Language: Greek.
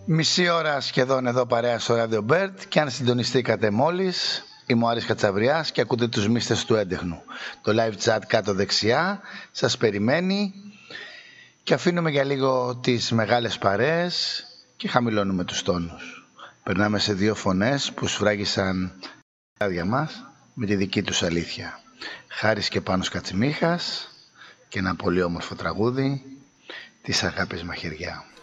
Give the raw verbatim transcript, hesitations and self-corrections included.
Μισή ώρα σχεδόν εδώ παρέα στο Radio Bird, και αν συντονιστήκατε μόλις, είμαι ο Άρης Κατσαβριάς και ακούτε τους μύστες του έντεχνου. Το live chat κάτω δεξιά σας περιμένει και αφήνουμε για λίγο τις μεγάλες παρέες και χαμηλώνουμε τους τόνους. Περνάμε σε δύο φωνές που σφράγισαν για μας με τη δική τους αλήθεια. Χάρης και Πάνος Κατσιμίχας και ένα πολύ όμορφο τραγούδι της Αγάπης Μαχαιριά.